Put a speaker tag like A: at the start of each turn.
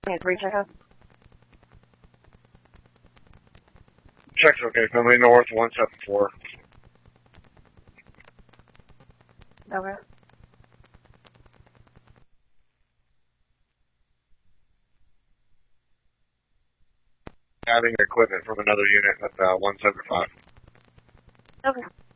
A: 23 check out.
B: Check's okay. Family North 174.
A: Okay.
B: Adding equipment from another unit at 175.
A: Okay.